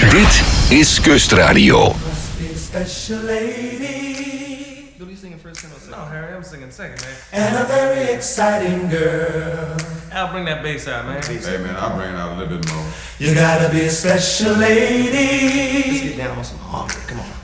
Dit is Kustradio. Special lady. What are you singing first? No, Harry, I'm singing second, man. And a very exciting girl. Al, bring that bass out, man. Hey man, I'll bring it out a little bit more. You gotta be a special lady. Let's get down on some harmony. Come on.